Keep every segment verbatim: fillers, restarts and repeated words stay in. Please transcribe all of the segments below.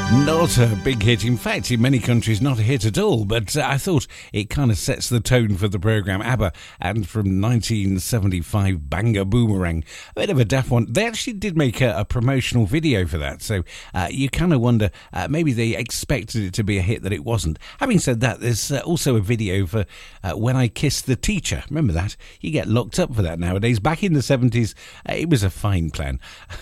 Not a big hit. In fact, in many countries, not a hit at all. But uh, I thought it kind of sets the tone for the programme. ABBA, and from nineteen seventy-five, Banger Boomerang. A bit of a daft one. They actually did make a, a promotional video for that. So uh, you kind of wonder, uh, maybe they expected it to be a hit that it wasn't. Having said that, there's uh, also a video for uh, When I Kissed the Teacher. Remember that? You get locked up for that nowadays. Back in the seventies, uh, it was a fine plan.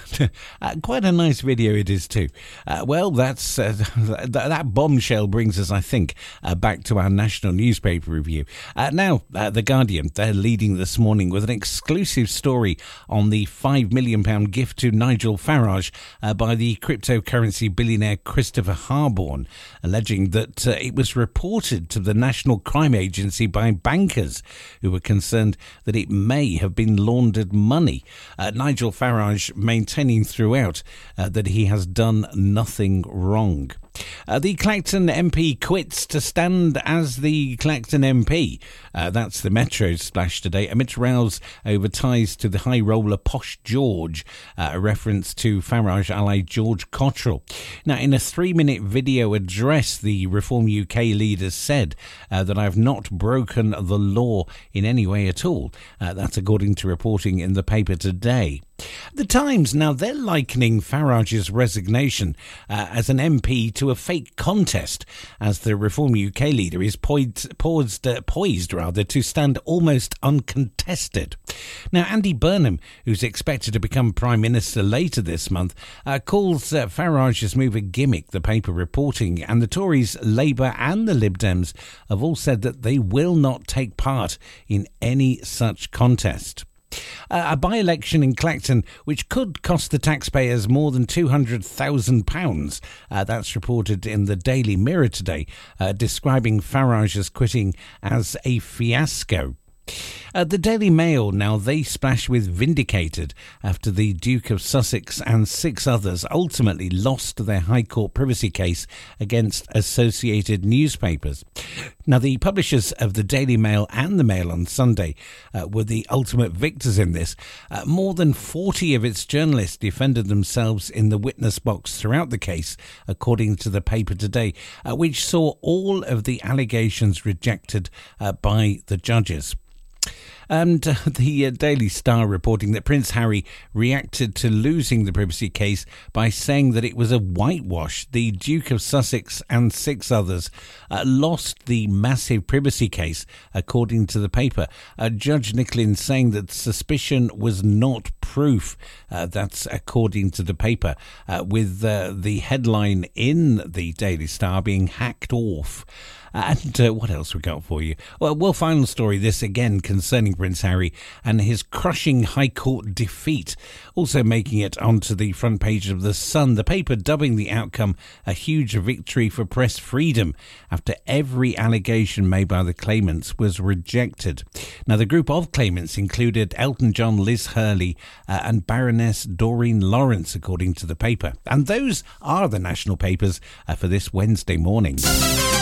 uh, quite a nice video it is too. Uh, well, that's Uh, th- that bombshell brings us, I think, uh, back to our national newspaper review. Uh, now, uh, The Guardian, they're leading this morning with an exclusive story on the five million pounds gift to Nigel Farage uh, by the cryptocurrency billionaire Christopher Harborne, alleging that uh, it was reported to the National Crime Agency by bankers who were concerned that it may have been laundered money. Uh, Nigel Farage maintaining throughout uh, that he has done nothing wrong. Wrong. Uh, the Clacton M P quits to stand as the Clacton M P. Uh, that's the Metro splash today, amidst rows over ties to the high roller Posh George, uh, a reference to Farage ally George Cottrell. Now, in a three-minute video address, the Reform U K leader said uh, that I have not broken the law in any way at all. Uh, that's according to reporting in the paper today. The Times, now they're likening Farage's resignation uh, as an M P to a fake contest, as the Reform U K leader is poised, poised, uh, poised rather, to stand almost uncontested. Now, Andy Burnham, who's expected to become Prime Minister later this month, uh, calls uh, Farage's move a gimmick, the paper reporting, and the Tories, Labour and the Lib Dems have all said that they will not take part in any such contest. Uh, a by-election in Clacton which could cost the taxpayers more than two hundred thousand pounds. Uh, that's reported in the Daily Mirror today, uh, describing Farage's quitting as a fiasco. Uh, the Daily Mail, now they splash with Vindicated after the Duke of Sussex and six others ultimately lost their High Court privacy case against Associated Newspapers. Now, the publishers of the Daily Mail and the Mail on Sunday uh, were the ultimate victors in this. Uh, more than forty of its journalists defended themselves in the witness box throughout the case, according to the paper today, uh, which saw all of the allegations rejected uh, by the judges. And uh, the uh, Daily Star reporting that Prince Harry reacted to losing the privacy case by saying that it was a whitewash. The Duke of Sussex and six others uh, lost the massive privacy case, according to the paper. Uh, Judge Nicklin saying that suspicion was not proof. Uh, that's according to the paper, uh, with uh, the headline in the Daily Star being hacked off. And uh, what else we got for you? Well, well, final story, this again concerning Prince Harry and his crushing High Court defeat, also making it onto the front page of The Sun, the paper dubbing the outcome a huge victory for press freedom after every allegation made by the claimants was rejected. Now, the group of claimants included Elton John, Liz Hurley uh, and Baroness Doreen Lawrence, according to the paper. And those are the national papers uh, for this Wednesday morning.